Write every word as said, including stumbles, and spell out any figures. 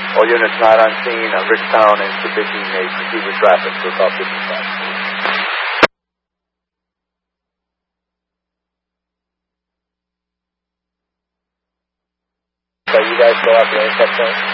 All units not on scene, uh, Richtown and Sabiki may proceed with traffic for about fifty-five. So you guys go out there and check that?